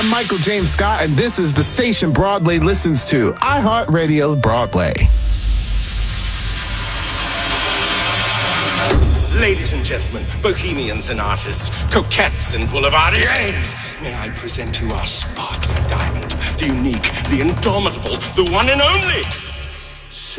I'm Michael James Scott, and this is the station Broadway listens to, iHeartRadio Broadway. Ladies and gentlemen, bohemians and artists, coquettes and boulevardiers, may I present to you our sparkling diamond, the unique, the indomitable, the one and only